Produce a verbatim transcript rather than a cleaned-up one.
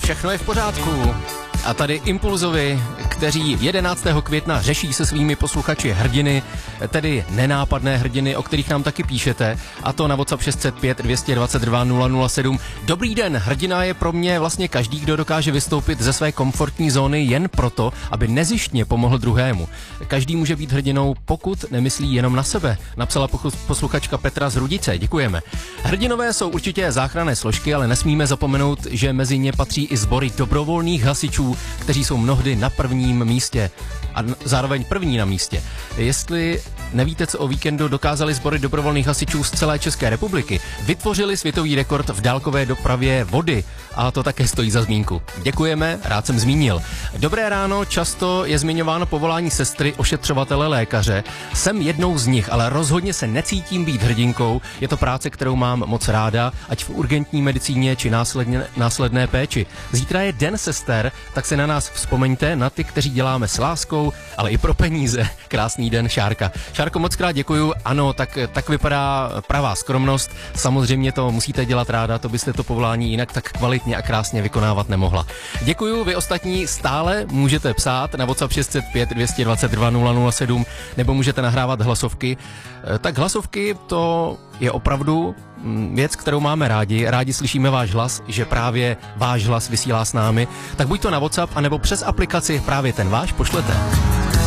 Všechno je v pořádku. A tady Impulzovi, kteří jedenáctého května řeší se svými posluchači hrdiny, tedy nenápadné hrdiny, o kterých nám taky píšete, a to na WhatsApp šest set pět dvě stě dvacet dva nula nula sedm. Dobrý den, hrdina je pro mě vlastně každý, kdo dokáže vystoupit ze své komfortní zóny jen proto, aby nezištně pomohl druhému. Každý může být hrdinou, pokud nemyslí jenom na sebe, napsala posluchačka Petra z Rudice. Děkujeme. Hrdinové jsou určitě záchranné složky, ale nesmíme zapomenout, že mezi ně patří i sbory dobrovolných hasičů, kteří jsou mnohdy na prvním místě a zároveň první na místě. Jestli nevíte, co o víkendu dokázali sbory dobrovolných hasičů z celé České republiky, vytvořili světový rekord v dálkové dopravě vody a to také stojí za zmínku. Děkujeme, rád jsem zmínil. Dobré ráno, často je zmiňováno povolání sestry, ošetřovatele, lékaře. Jsem jednou z nich, ale rozhodně se necítím být hrdinkou. Je to práce, kterou mám moc ráda, ať v urgentní medicíně či následně, následné péči. Zítra je den sester, tak se na nás vzpomeňte, na ty, kteří děláme s láskou, ale i pro peníze. Krásný den, Šárka. Šárko, moc krát děkuju. Ano, tak, tak vypadá pravá skromnost. Samozřejmě to musíte dělat ráda, to byste to povolání jinak tak kvalitně a krásně vykonávat nemohla. Děkuju, vy ostatní stále můžete psát na WhatsApp šest set pět dvě stě dvacet dva nula nula sedm nebo můžete nahrávat hlasovky. Tak hlasovky, to je opravdu věc, kterou máme rádi. Rádi slyšíme váš hlas, že právě váš hlas vysílá s námi. Tak buď to na WhatsApp, anebo přes aplikaci právě ten váš pošlete.